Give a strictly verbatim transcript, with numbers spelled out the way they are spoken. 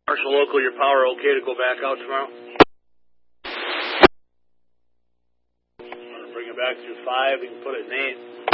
Marshall Local, your power okay to go back out tomorrow? I'm going to bring it back through five. We can put it in eight.